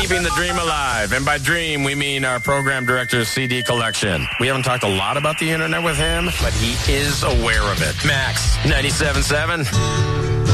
keeping the dream alive. And by dream, we mean our program director's CD collection. We haven't talked a lot about the internet with him, but he is aware of it. Max, 97.7.